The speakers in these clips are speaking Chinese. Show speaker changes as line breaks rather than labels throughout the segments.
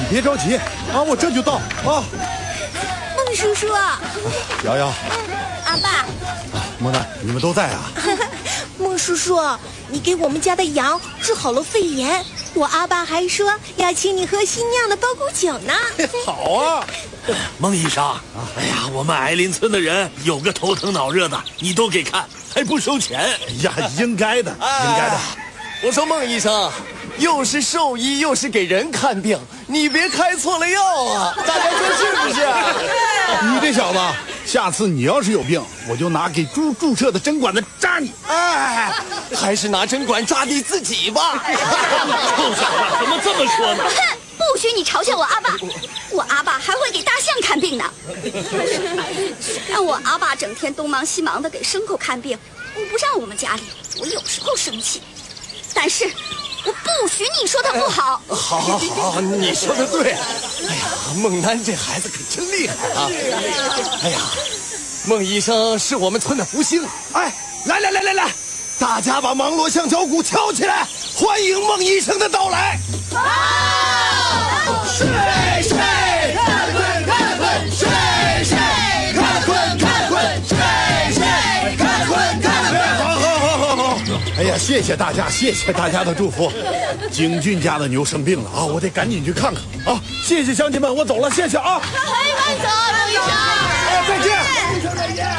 你别着急啊，我这就到啊。
孟叔叔，
瑶瑶，
阿爸，
孟楠，你们都在啊？
孟叔叔，你给我们家的羊治好了肺炎，我阿爸还说要请你喝新酿的包谷酒呢。
好啊，
孟医生，哎呀，我们矮林村的人有个头疼脑热的，你都给看，还不收钱。
哎呀，应该的，应该的。
我说孟医生，又是兽医又是给人看病，你别开错了药啊！大家说是不是？
你这小子，下次你要是有病，我就拿给猪注射的针管子扎你。
哎，还是拿针管抓你自己吧。
臭小子，怎么这么说呢？
哼，不许你嘲笑我阿爸，我阿爸还会给大象看病呢。让我阿爸整天东忙西忙的给牲口看病，不上我们家里，我有时候生气。但是我不许你说他不好。
好，你说的对。哎呀，孟楠这孩子可真厉害啊！哎呀，孟医生是我们村的福星。哎，来，大家把芒锣橡胶鼓敲起来，欢迎孟医生的到来。睡睡看困看困，睡睡看困看困，睡睡看困看困。
好。哎呀，谢谢大家的祝福。景俊家的牛生病了啊，我得赶紧去看看啊！谢谢乡亲们，我走了，谢谢啊！
慢走，孟医生。
哎，再见。
再见。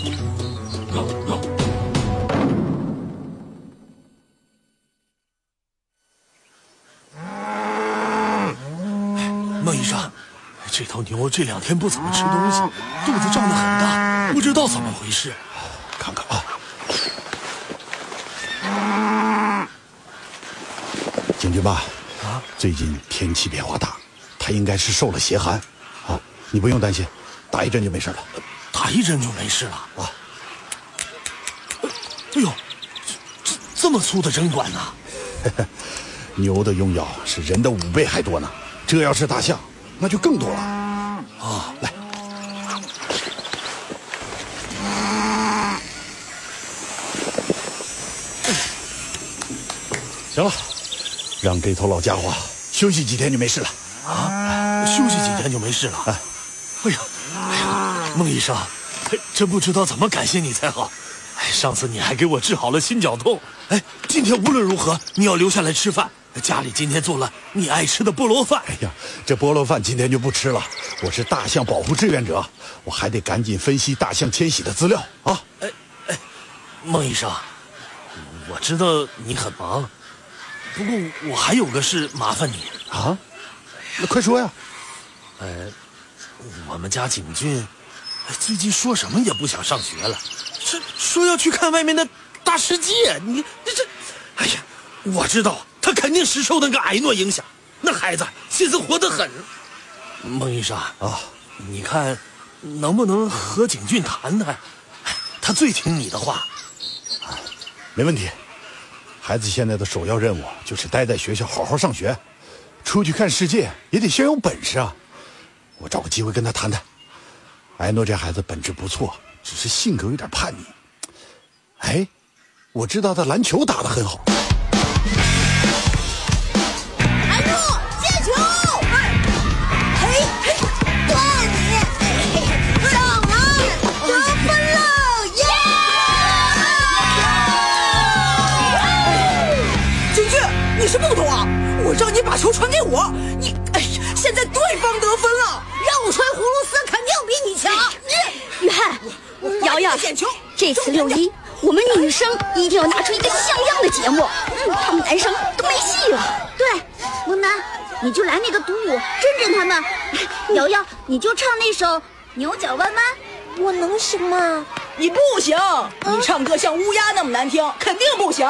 孟医生，这头牛这2天不怎么吃东西，肚子胀得很大，不知道怎么回事。
看看啊。景军爸，最近天气变化大，他应该是受了邪寒，啊，你不用担心，打一针就没事了。
打一针就没事了啊？哎呦，这么粗的针管呢？
牛的用药是人的5倍还多呢，这要是大象，那就更多了。啊，来。行了，让这头老家伙休息几天就没事了。
啊，休息几天就没事了？哎呀，孟医生，真不知道怎么感谢你才好。上次你还给我治好了心绞痛。今天无论如何你要留下来吃饭。家里今天做了你爱吃的菠萝饭。
哎呀，这菠萝饭今天就不吃了。我是大象保护志愿者，我还得赶紧分析大象迁徙的资料啊。
孟医生，我知道你很忙，不过我还有个事麻烦你
啊。那快说呀。
我们家景俊最近说什么也不想上学了，说要去看外面的大世界。你这，哎呀，我知道他肯定是受那个艾诺影响，那孩子心思活得很。孟医生啊，你看能不能和景俊谈谈？他最听你的话。
没问题。孩子现在的首要任务就是待在学校好好上学，出去看世界也得先有本事啊。我找个机会跟他谈谈。艾诺这孩子本质不错，只是性格有点叛逆。哎，我知道他篮球打得很好。
艾诺接球，嘿，断你，上篮，得分了，耶！
景俊，你是木头啊！我让你把球传给我，你哎呀，现在对方得分了，
让我吹葫芦丝肯定比你强。
约翰，瑶瑶，这次6·1，我们女生一定要拿出一个像样的节目，他们男生都没戏了。
对，孟楠，你就来那个独舞，震震他们。瑶瑶，你就唱那首《牛角弯弯》。
我能行吗？
你不行，你唱歌像乌鸦那么难听，肯定不行。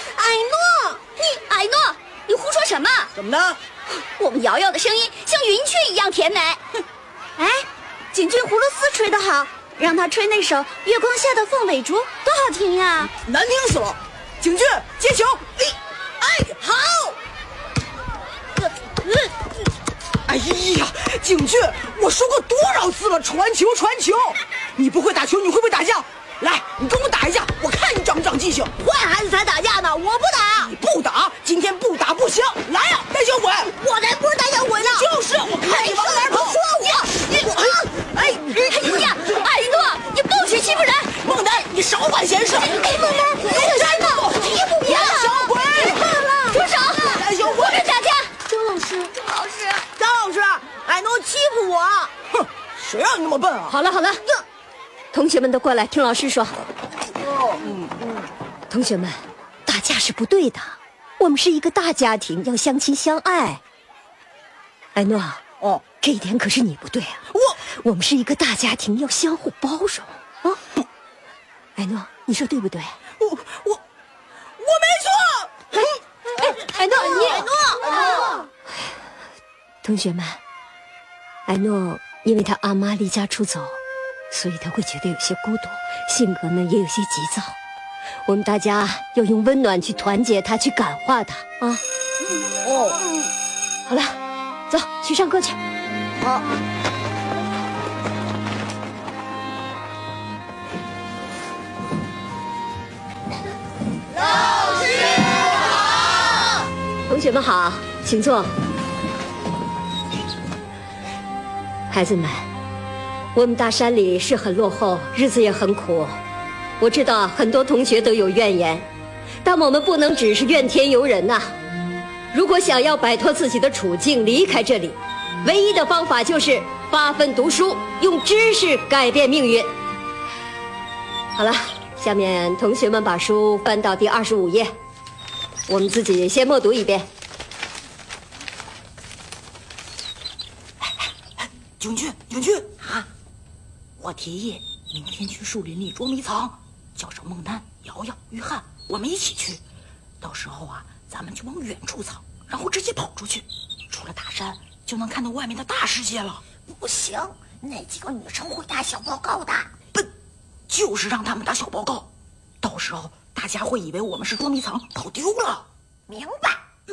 艾诺，你胡说什么？
怎么的？
我们瑶瑶的声音像云雀一样甜美。
哎，景俊葫芦丝吹得好，让他吹那首《月光下的凤尾竹》，多好听呀！
难听死了。景俊接球，好。哎呀，景俊，我说过多少次了，传球！你不会打球，你会不会打架？来，你跟我打一架，我看你长不长记性。
坏孩子才打架呢，我不打。
你不打，今天不打不行。来呀，胆小鬼！
我才不是胆小鬼呢。
就我看你往哪儿跑！
哎呀，艾诺，你不许欺负人！
孟丹，你少管闲事！
孟丹，小心吧！欺负别人！
小鬼！
住手！不准打架！
张老师，
张老师，艾诺欺负我！哼，谁让你那么笨啊！
好了，同学们都过来听老师说。同学们，打架是不对的，我们是一个大家庭，要相亲相爱。艾诺，这一点可是你不对啊！我们是一个大家庭，要相互包容啊！艾诺，你说对不对？
我没错。
艾诺，同学们，艾诺因为他阿妈离家出走，所以他会觉得有些孤独，性格呢也有些急躁。我们大家要用温暖去团结他，去感化他啊！好了，走去上课去。
好。
老师好，同学们好，请坐。孩子们，我们大山里是很落后，日子也很苦。我知道很多同学都有怨言，但我们不能只是怨天尤人呐。如果想要摆脱自己的处境，离开这里，唯一的方法就是发奋读书，用知识改变命运。好了，下面同学们把书翻到第25页，我们自己先默读一遍。
景俊啊！我提议明天去树林里捉迷藏，叫上孟丹、瑶瑶、于汉，我们一起去。到时候啊，咱们就往远处藏，然后直接跑出去，出了大山就能看到外面的大世界了。
不行，那几个女生会打小报告的。
笨，就是让他们打小报告，到时候大家会以为我们是捉迷藏跑丢了。
明白。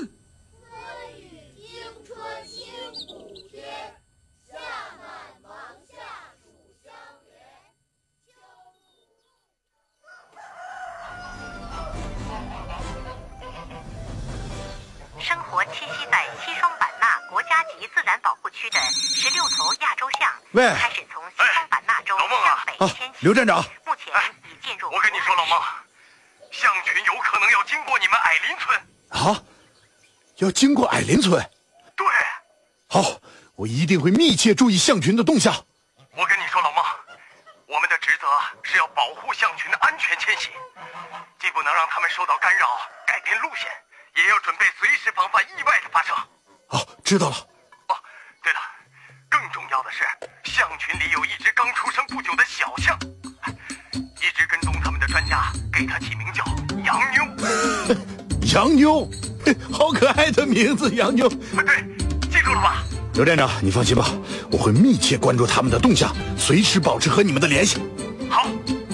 生活栖息在西双版纳国家级自然保护区的16头亚洲象开始从西双版纳州向北迁徙。
刘站长，
目前已进入。
我跟你说，老孟，象群有可能要经过你们矮林村。
啊，要经过矮林村？
对。
好，我一定会密切注意象群的动向。
我跟你说，老孟，我们的职责是要保护象群的安全迁徙，既不能让他们受到干扰，改变路线，也要准备随时防范意外的发生。
好，知道了。
哦，对了，更重要的是，象群里有一只刚出生不久的小象，一直跟踪他们的专家给它起名叫洋妞。
洋妞，好可爱的名字，洋妞。
对，记住了吧？
刘站长，你放心吧，我会密切关注他们的动向，随时保持和你们的联系。
好。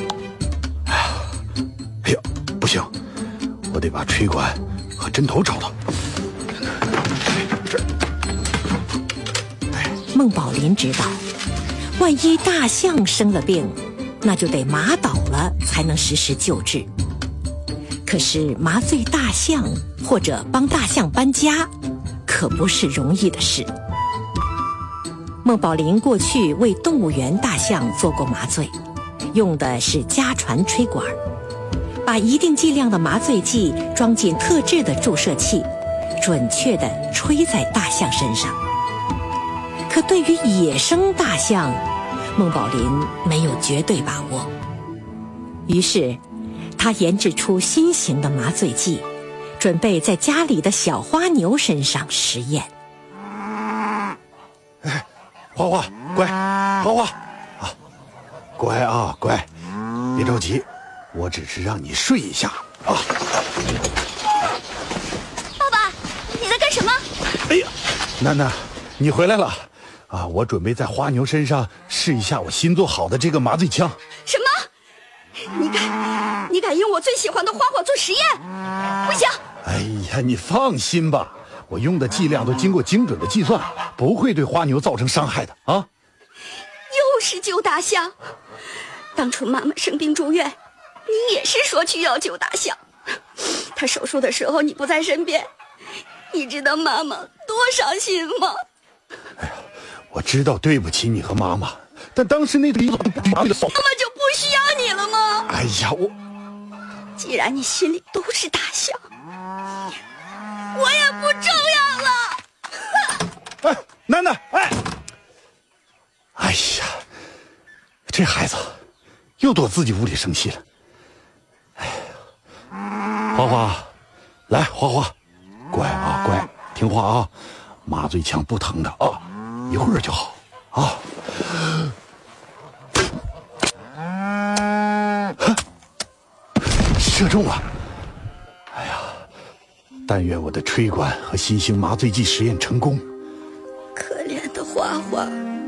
哎呀，不行，我得把吹管和针头找到。
孟宝林知道，万一大象生了病，那就得麻倒了才能实施救治。可是麻醉大象或者帮大象搬家，可不是容易的事。孟宝林过去为动物园大象做过麻醉，用的是家传吹管，把一定剂量的麻醉剂装进特制的注射器，准确地吹在大象身上。可对于野生大象，孟宝林没有绝对把握，于是他研制出新型的麻醉剂，准备在家里的小花牛身上实验。
花花，乖，花花啊，乖啊，乖，别着急，我只是让你睡一下啊。
爸爸，你在干什么？
哎呀，楠楠，你回来了啊！我准备在花牛身上试一下我新做好的这个麻醉枪。
什么？你敢用我最喜欢的花花做实验？不行！
哎呀，你放心吧，我用的剂量都经过精准的计算，不会对花牛造成伤害的啊。
又是救大象。当初妈妈生病住院，你也是说去要救大象。她手术的时候你不在身边，你知道妈妈多伤心吗？
哎呀，我知道对不起你和妈妈，但当时那个妈妈就
不需要你了吗？
哎呀，
既然你心里都是大象，我也不重要了。
哎，楠楠，哎呀，这孩子又躲自己屋里生气了。哎呀，花花，来，花花，乖啊，乖，听话啊，麻醉枪不疼的啊，一会儿就好啊。射中了！哎呀，但愿我的吹管和新型麻醉剂实验成功。
可怜的花花，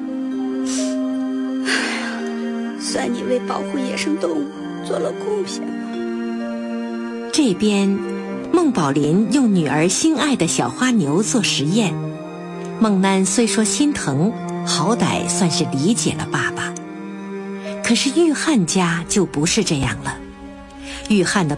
哎呀，算你为保护野生动物做了贡献吧。
这边，孟宝林用女儿心爱的小花牛做实验。孟楠虽说心疼，好歹算是理解了爸爸。可是玉翰家就不是这样了，玉翰的